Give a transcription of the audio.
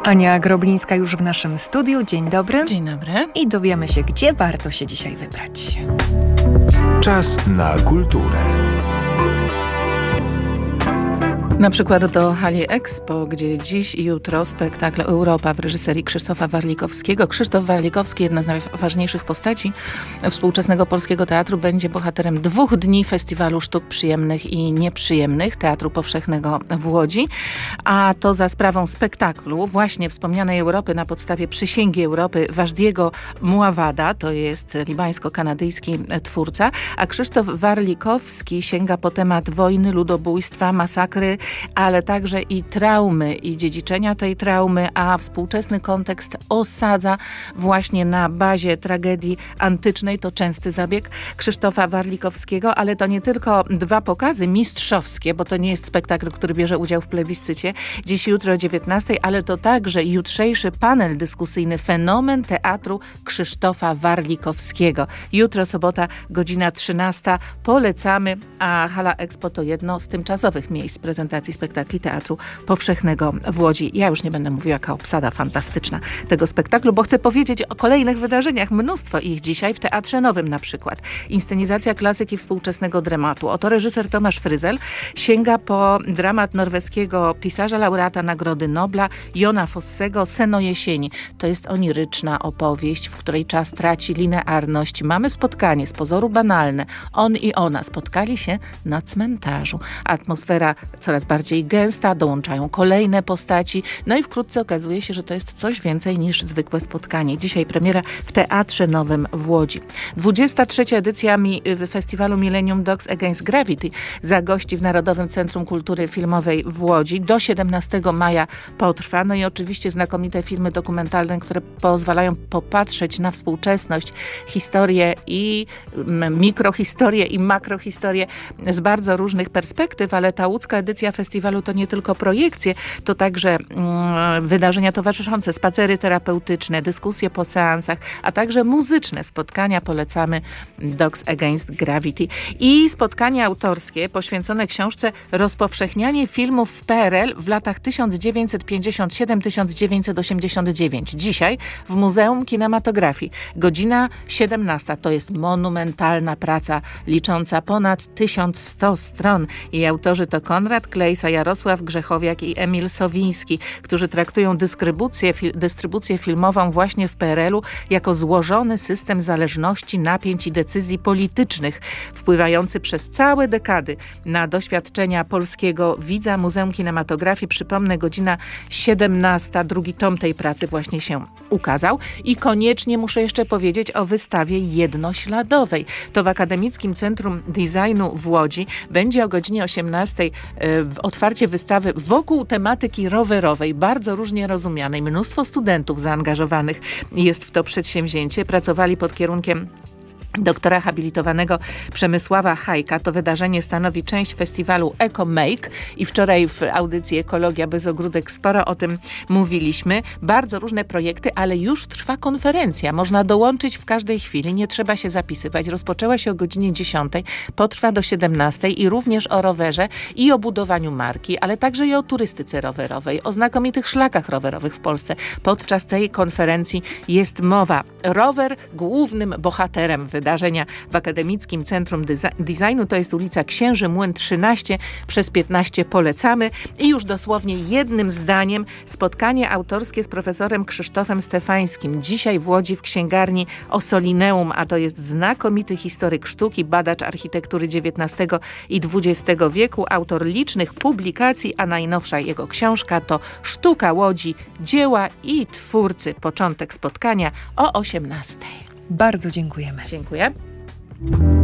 Ania Groblińska już w naszym studiu. Dzień dobry. Dzień dobry. I dowiemy się, gdzie warto się dzisiaj wybrać. Czas na kulturę. Na przykład do hali Expo, gdzie dziś i jutro spektakl Europa w reżyserii Krzysztofa Warlikowskiego. Krzysztof Warlikowski, jedna z najważniejszych postaci współczesnego polskiego teatru, będzie bohaterem 2 dni Festiwalu Sztuk Przyjemnych i Nieprzyjemnych Teatru Powszechnego w Łodzi. A to za sprawą spektaklu właśnie wspomnianej Europy na podstawie Przysięgi Europy Wajdiego Muawada, to jest libańsko-kanadyjski twórca, a Krzysztof Warlikowski sięga po temat wojny, ludobójstwa, masakry, ale także i traumy i dziedziczenia tej traumy, a współczesny kontekst osadza właśnie na bazie tragedii antycznej. To częsty zabieg Krzysztofa Warlikowskiego, ale to nie tylko 2 pokazy mistrzowskie, bo to nie jest spektakl, który bierze udział w plebiscycie dziś jutro o 19:00, ale to także jutrzejszy panel dyskusyjny Fenomen teatru Krzysztofa Warlikowskiego. Jutro, sobota, godzina 13:00. Polecamy, a hala Expo to jedno z tymczasowych miejsc prezentacji spektakli Teatru Powszechnego w Łodzi. Ja już nie będę mówiła, jaka obsada fantastyczna tego spektaklu, bo chcę powiedzieć o kolejnych wydarzeniach. Mnóstwo ich dzisiaj w Teatrze Nowym na przykład. Inscenizacja klasyki współczesnego dramatu. Oto reżyser Tomasz Fryzel sięga po dramat norweskiego pisarza, laureata Nagrody Nobla Jona Fossego Seno jesieni. To jest oniryczna opowieść, w której czas traci linearność. Mamy spotkanie, z pozoru banalne. On i ona spotkali się na cmentarzu. Atmosfera coraz bardziej gęsta, dołączają kolejne postaci, no i wkrótce okazuje się, że to jest coś więcej niż zwykłe spotkanie. Dzisiaj premiera w Teatrze Nowym w Łodzi. 23. edycja festiwalu Millennium Dogs Against Gravity zagości w Narodowym Centrum Kultury Filmowej w Łodzi. Do 17 maja potrwa. No i oczywiście znakomite filmy dokumentalne, które pozwalają popatrzeć na współczesność, historię i mikrohistorię i makrohistorię z bardzo różnych perspektyw, ale ta łódzka edycja festiwalu to nie tylko projekcje, to także wydarzenia towarzyszące, spacery terapeutyczne, dyskusje po seansach, a także muzyczne spotkania. Polecamy Dogs Against Gravity. I spotkania autorskie poświęcone książce Rozpowszechnianie filmów w PRL w latach 1957-1989. Dzisiaj w Muzeum Kinematografii. Godzina 17:00. To jest monumentalna praca licząca ponad 1100 stron. Jej autorzy to Konrad Klejsa, Jarosław Grzechowiak i Emil Sowiński, którzy traktują dystrybucję filmową właśnie w PRL-u jako złożony system zależności, napięć i decyzji politycznych, wpływający przez całe dekady na doświadczenia polskiego widza. Muzeum Kinematografii, przypomnę, godzina 17:00. Drugi tom tej pracy właśnie się ukazał. I koniecznie muszę jeszcze powiedzieć o wystawie jednośladowej. To w Akademickim Centrum Designu w Łodzi będzie o godzinie 18:00 otwarcie wystawy wokół tematyki rowerowej, bardzo różnie rozumianej. Mnóstwo studentów zaangażowanych jest w to przedsięwzięcie. Pracowali pod kierunkiem doktora habilitowanego Przemysława Hajka. To wydarzenie stanowi część festiwalu EcoMake i wczoraj w audycji Ekologia bez ogródek sporo o tym mówiliśmy. Bardzo różne projekty, ale już trwa konferencja. Można dołączyć w każdej chwili, nie trzeba się zapisywać. Rozpoczęła się o godzinie 10:00, potrwa do 17:00 i również o rowerze i o budowaniu marki, ale także i o turystyce rowerowej, o znakomitych szlakach rowerowych w Polsce. Podczas tej konferencji jest mowa. Rower głównym bohaterem wydarzenia w Akademickim Centrum Designu. To jest ulica Księży Młyn 13 przez 15. Polecamy. I już dosłownie jednym zdaniem spotkanie autorskie z profesorem Krzysztofem Stefańskim. Dzisiaj w Łodzi w księgarni Ossolineum, a to jest znakomity historyk sztuki, badacz architektury XIX i XX wieku, autor licznych publikacji, a najnowsza jego książka to Sztuka Łodzi, dzieła i twórcy. Początek spotkania o 18:00. Bardzo dziękujemy. Dziękuję.